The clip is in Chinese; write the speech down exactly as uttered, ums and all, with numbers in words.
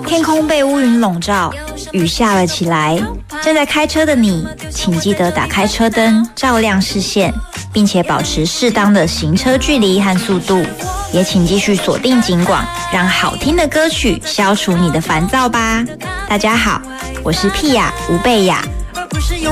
天空被乌云笼罩，雨下了起来。正在开车的你，请记得打开车灯，照亮视线，并且保持适当的行车距离和速度。也请继续锁定警广，让好听的歌曲消除你的烦躁吧。大家好，我是屁雅吴贝雅。